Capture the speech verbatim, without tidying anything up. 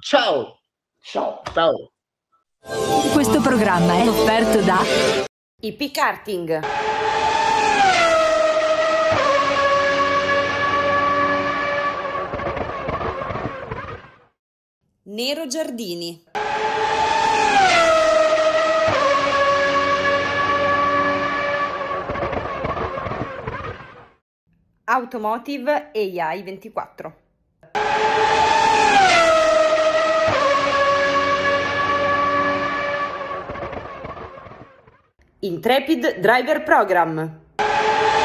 Ciao! Ciao! Ciao! Questo programma è offerto da I P Karting. Nero Giardini. Automotive A I ventiquattro. Intrepid Driver Program.